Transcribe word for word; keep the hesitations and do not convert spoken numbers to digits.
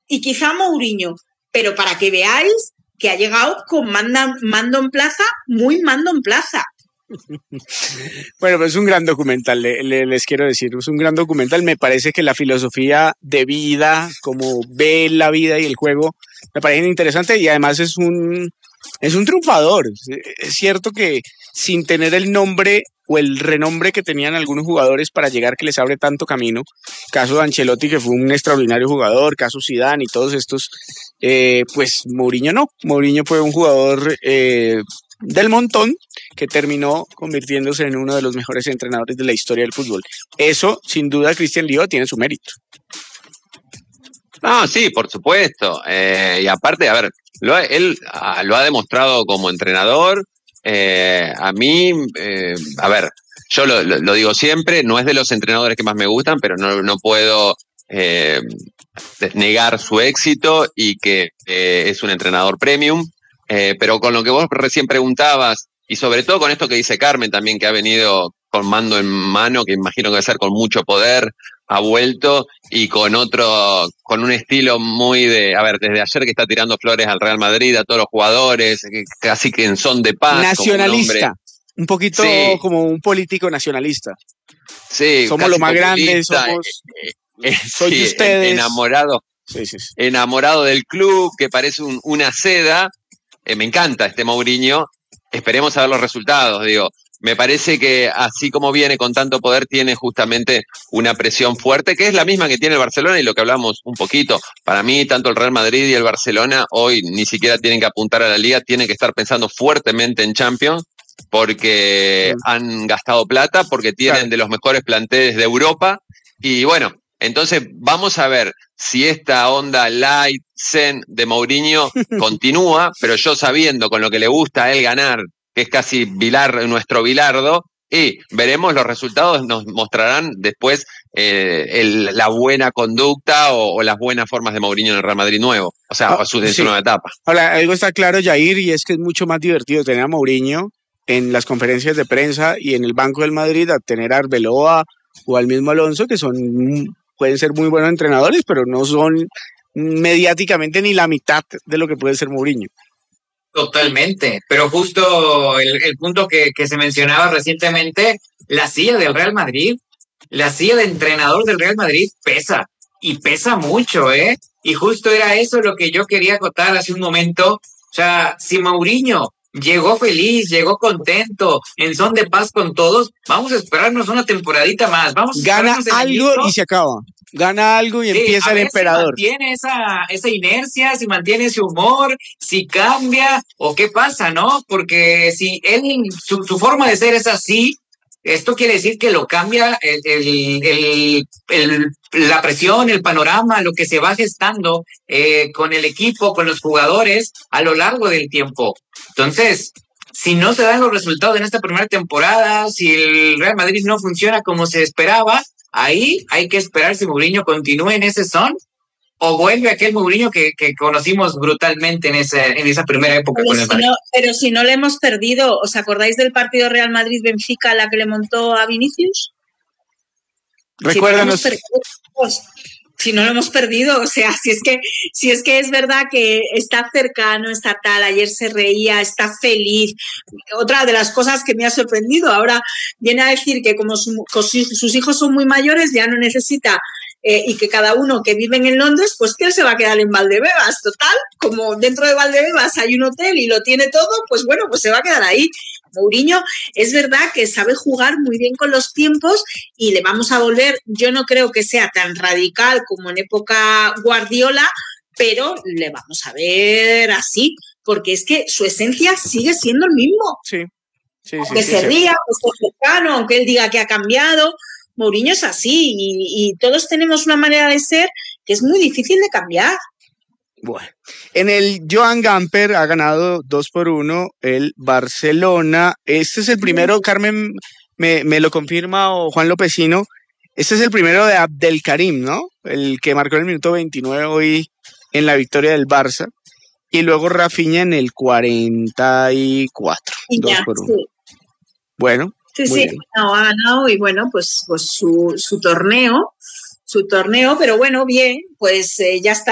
y quizá Mourinho, pero para que veáis que ha llegado con manda, mando en plaza, muy mando en plaza. Bueno, pues es un gran documental, le, le, les quiero decir, es un gran documental. Me parece que la filosofía de vida, como ve la vida y el juego, me parece interesante y además es un, es un triunfador. Es cierto que sin tener el nombre o el renombre que tenían algunos jugadores para llegar, que les abre tanto camino, caso de Ancelotti, que fue un extraordinario jugador, caso Zidane y todos estos, eh, pues Mourinho no, Mourinho fue un jugador eh, del montón que terminó convirtiéndose en uno de los mejores entrenadores de la historia del fútbol. Eso, sin duda, Cristian Lío tiene su mérito. No, sí, por supuesto. Eh, y aparte, a ver, lo, él a, lo ha demostrado como entrenador. Eh, a mí, eh, a ver, yo lo, lo, lo digo siempre, no es de los entrenadores que más me gustan, pero no, no puedo eh, negar su éxito y que eh, es un entrenador premium. Eh, pero con lo que vos recién preguntabas, y sobre todo con esto que dice Carmen también, que ha venido con mando en mano, que imagino que va a ser con mucho poder, ha vuelto y con otro, con un estilo muy de, a ver, desde ayer que está tirando flores al Real Madrid, a todos los jugadores, casi que en son de paz. Nacionalista, un, un poquito sí. Como un político nacionalista. Sí, somos los más grandes, somos, eh, eh, soy sí, de ustedes. Enamorado, sí, sí, sí. enamorado del club, que parece un, una seda. Eh, me encanta este Mourinho, esperemos a ver los resultados, digo, me parece que así como viene con tanto poder, tiene justamente una presión fuerte, que es la misma que tiene el Barcelona y lo que hablamos un poquito. Para mí, tanto el Real Madrid y el Barcelona hoy ni siquiera tienen que apuntar a la Liga, tienen que estar pensando fuertemente en Champions, porque mm. han gastado plata, porque tienen claro. de los mejores planteles de Europa, y bueno, entonces vamos a ver si esta onda light, zen de Mourinho continúa, pero yo sabiendo con lo que le gusta a él ganar, que es casi Bilar, nuestro Bilardo, y veremos los resultados, nos mostrarán después eh, el, la buena conducta o, o las buenas formas de Mourinho en el Real Madrid nuevo, o sea, oh, su, en sí. su nueva etapa. Ahora, algo está claro, Jair, y es que es mucho más divertido tener a Mourinho en las conferencias de prensa y en el banco del Madrid a tener a Arbeloa o al mismo Alonso, que son... pueden ser muy buenos entrenadores, pero no son mediáticamente ni la mitad de lo que puede ser Mourinho. Totalmente, pero justo el, el punto que, que se mencionaba recientemente, la silla del Real Madrid, la silla de entrenador del Real Madrid pesa, y pesa mucho, ¿eh? Y justo era eso lo que yo quería acotar hace un momento. O sea, si Mourinho llegó feliz, llegó contento, en son de paz con todos, vamos a esperarnos una temporadita más. Vamos a Gana algo y se acaba. Gana algo y sí, empieza el emperador. Si mantiene esa, esa inercia, si mantiene ese humor, si cambia o qué pasa, ¿no? Porque si él, su, su forma de ser es así, esto quiere decir que lo cambia el, el, el, el, la presión, el panorama, lo que se va gestando eh, con el equipo, con los jugadores a lo largo del tiempo. Entonces, si no se dan los resultados en esta primera temporada, si el Real Madrid no funciona como se esperaba, ahí hay que esperar si Mourinho continúe en ese son o vuelve aquel Mourinho que, que conocimos brutalmente en, ese, en esa primera época pero con el si Madrid. No, pero si no le hemos perdido, ¿os acordáis del partido Real Madrid-Benfica la que le montó a Vinicius? Recuérdanos. Si no si no lo hemos perdido, o sea, si es que si es que es verdad que está cercano, está tal, ayer se reía, está feliz. Otra de las cosas que me ha sorprendido, ahora viene a decir que como su, sus hijos son muy mayores, ya no necesita eh, y que cada uno que vive en Londres, pues que él se va a quedar en Valdebebas, total, como dentro de Valdebebas hay un hotel y lo tiene todo, pues bueno, pues se va a quedar ahí. Mourinho es verdad que sabe jugar muy bien con los tiempos y le vamos a volver, yo no creo que sea tan radical como en época Guardiola, pero le vamos a ver así, porque es que su esencia sigue siendo el mismo. Sí, sí, aunque sí, se sí, ría, sí. Aunque esté cercano, aunque él diga que ha cambiado, Mourinho es así y, y todos tenemos una manera de ser que es muy difícil de cambiar. Bueno, en el Joan Gamper ha ganado dos por uno el Barcelona. Este es el primero, Carmen me, me lo confirma, o Juan Lopecino. Este es el primero de Abdelkarim, ¿no? El que marcó en el minuto veintinueve hoy en la victoria del Barça. Y luego Rafinha en el cuarenta y cuatro. dos por uno. Sí. Bueno. Sí, sí, no, ha ganado y bueno, pues, pues su, su torneo, su torneo, pero bueno, bien, pues eh, ya está.